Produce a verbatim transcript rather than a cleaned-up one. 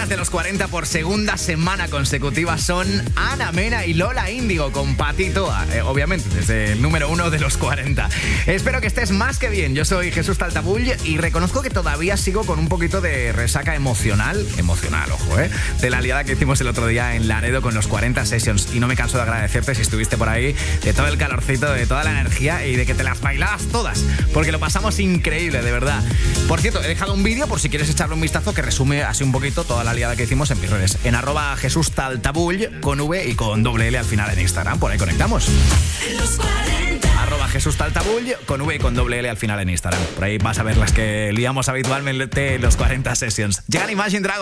reinas de los cuarenta por segunda semana consecutiva son Ana Mena y Lola Índigo con Patito, eh, obviamente desde el número uno de los cuarenta. Espero que estés más que bien. Yo soy Jesús Taltabull y reconozco que todavía sigo con un poquito de resaca emocional, emocional, ojo, eh, de la liada que hicimos el otro día en Laredo con los cuarenta Sessions, y no me canso de agradecerte si estuviste por ahí, de todo el calorcito, de toda la energía y de que te las bailabas todas, porque lo pasamos increíble, de verdad. Por cierto, he dejado un vídeo por si quieres echarle un vistazo que resume así un poquito toda la liada que hicimos en mis redes, en arroba Jesús Taltabull con V y con doble L al final en Instagram. Por ahí conectamos. Arroba Jesús Taltabull con V y con doble L al final en Instagram. Por ahí vas a ver las que liamos habitualmente en los cuarenta Sessions. Llegan Imagine Dragons.